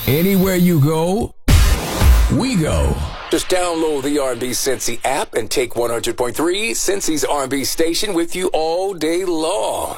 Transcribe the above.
Anywhere you go, we go. Just download the R&B Cincy app and take 100.3 Cincy's R&B station with you all day long.